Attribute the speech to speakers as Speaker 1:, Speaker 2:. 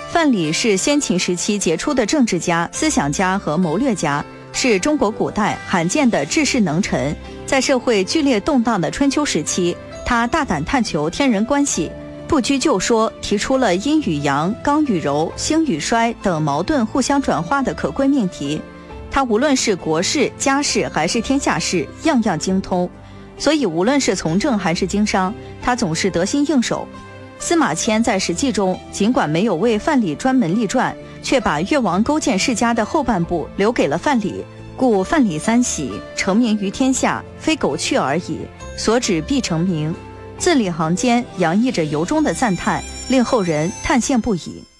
Speaker 1: 范蠡是先秦时期杰出的政治家、思想家和谋略家，是中国古代罕见的治世能臣。在社会剧烈动荡的春秋时期，他大胆探求天人关系，不拘旧说，提出了阴与阳、刚与柔、兴与衰等矛盾互相转化的可贵命题。他无论是国事、家事还是天下事，样样精通，所以无论是从政还是经商，他总是得心应手。司马迁在《史记》中尽管没有为范蠡专门立传，却把越王勾践世家的后半部留给了范蠡，故范蠡三喜，成名于天下，非狗趣而已，所指必成名。字里行间洋溢着由衷的赞叹，令后人叹羡不已。